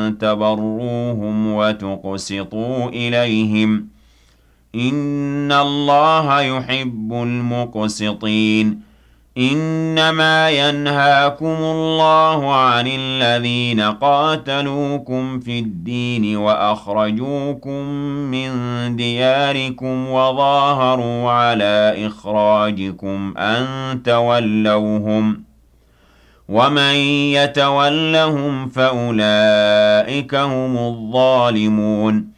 أن تبروهم وتقسطوا إليهم إن الله يحب المقسطين إنما ينهاكم الله عن الذين قاتلوكم في الدين وأخرجوكم من دياركم وظاهروا على إخراجكم أن تولوهم ومن يتولهم فأولئك هم الظالمون